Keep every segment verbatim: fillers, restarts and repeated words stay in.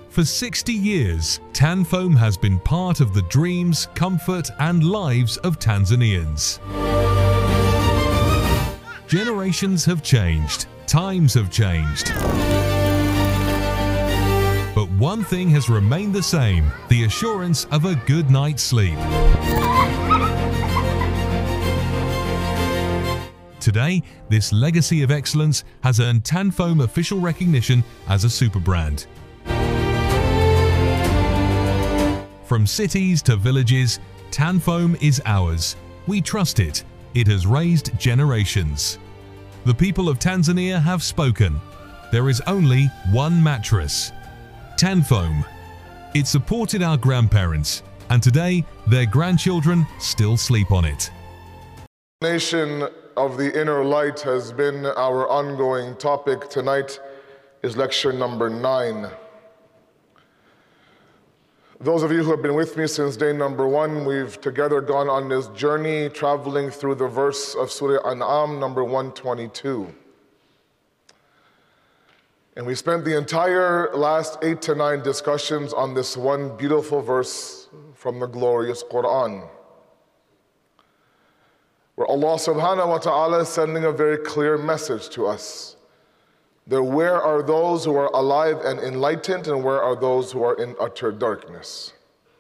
For sixty years, Tanfoam has been part of the dreams, comfort and lives of Tanzanians. Generations have changed, times have changed. But one thing has remained the same, the assurance of a good night's sleep. Today, this legacy of excellence has earned Tanfoam official recognition as a super brand. From cities to villages, Tanfoam is ours. We trust it. It has raised generations. The people of Tanzania have spoken. There is only one mattress. Tanfoam. It supported our grandparents, and today their grandchildren still sleep on it. Nation of the inner light has been our ongoing topic. Tonight is lecture number nine. Those of you who have been with me since day number one, we've together gone on this journey, traveling through the verse of Surah An'am, number one twenty-two. And we spent the entire last eight to nine discussions on this one beautiful verse from the glorious Quran, where Allah subhanahu wa ta'ala is sending a very clear message to us. That where are those who are alive and enlightened, and where are those who are in utter darkness?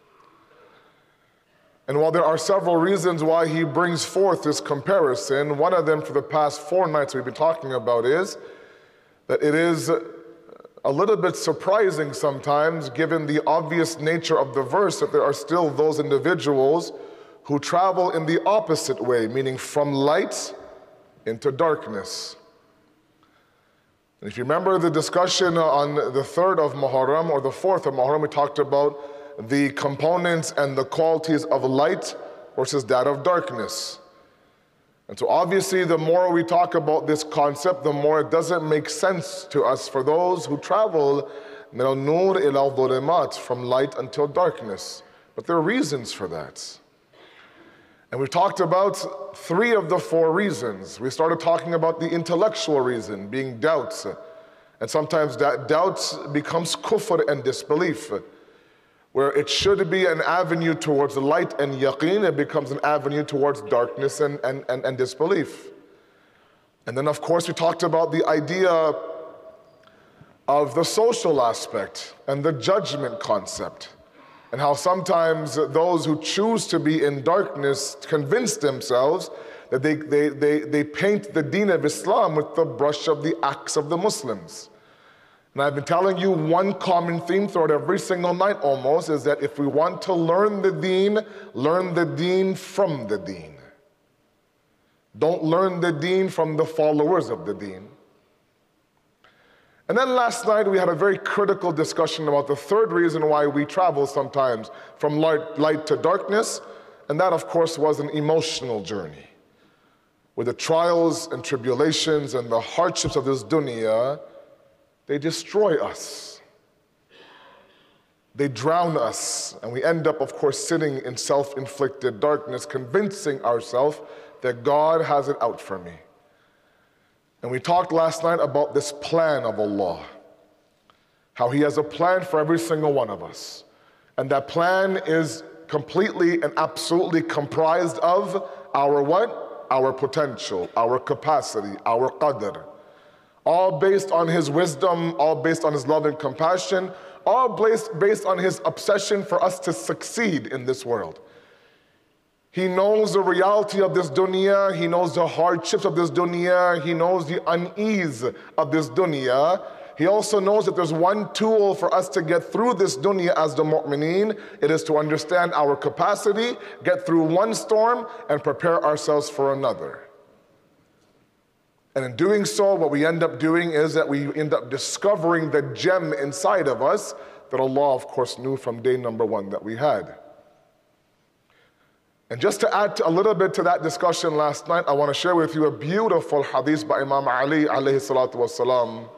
And while there are several reasons why he brings forth this comparison, one of them for the past four nights we've been talking about is that it is a little bit surprising sometimes, given the obvious nature of the verse, that there are still those individuals who travel in the opposite way, meaning from light into darkness. And if you remember the discussion on the third of Muharram or the fourth of Muharram, we talked about the components and the qualities of light versus that of darkness. And so obviously the more we talk about this concept, the more it doesn't make sense to us for those who travel min al-nur ila al-dhulumat, from light until darkness. But there are reasons for that. And we've talked about three of the four reasons. We started talking about the intellectual reason, being doubts. And sometimes that doubt becomes kufr and disbelief. Where it should be an avenue towards light and yaqeen, it becomes an avenue towards darkness and, and, and, and disbelief. And then of course we talked about the idea of the social aspect and the judgment concept. And how sometimes those who choose to be in darkness convince themselves that they, they, they, they paint the deen of Islam with the brush of the acts of the Muslims. And I've been telling you one common theme throughout every single night almost is that if we want to learn the deen, learn the deen from the deen. Don't learn the deen from the followers of the deen. And then last night we had a very critical discussion about the third reason why we travel sometimes from light, light to darkness, and that of course was an emotional journey, where the trials and tribulations and the hardships of this dunya, they destroy us. They drown us, and we end up of course sitting in self-inflicted darkness, convincing ourselves that God has it out for me. And we talked last night about this plan of Allah, how He has a plan for every single one of us. And that plan is completely and absolutely comprised of our what? Our potential, our capacity, our qadr. All based on His wisdom, all based on His love and compassion, all based, based on His obsession for us to succeed in this world. He knows the reality of this dunya, He knows the hardships of this dunya, He knows the unease of this dunya. He also knows that there's one tool for us to get through this dunya as the mu'mineen. It is to understand our capacity, get through one storm, and prepare ourselves for another. And in doing so, what we end up doing is that we end up discovering the gem inside of us that Allah, of course, knew from day number one that we had. And just to add a little bit to that discussion last night, I want to share with you a beautiful hadith by Imam Ali alayhi salatu wasalam,